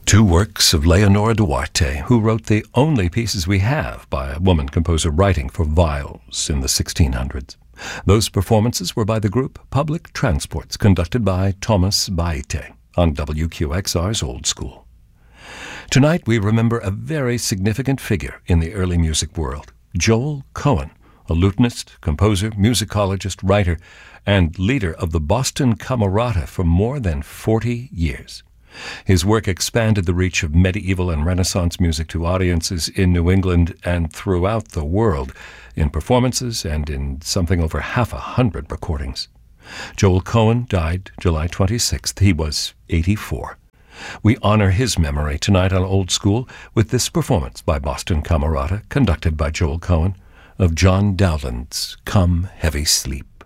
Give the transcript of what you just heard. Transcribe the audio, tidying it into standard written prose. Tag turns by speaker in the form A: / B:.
A: Two works of Leonora Duarte, who wrote the only pieces we have by a woman composer writing for viols in the 1600s. Those performances were by the group Public Transports, conducted by Thomas Baite on WQXR's Old School. Tonight we remember a very significant figure in the early music world, Joel Cohen, a lutenist, composer, musicologist, writer, and leader of the Boston Camerata for more than 40 years. His work expanded the reach of medieval and Renaissance music to audiences in New England and throughout the world, in performances and in something over 100 recordings. Joel Cohen died July 26th. He was 84. We honor his memory tonight on Old School with this performance by Boston Camerata, conducted by Joel Cohen, of John Dowland's Come Heavy Sleep.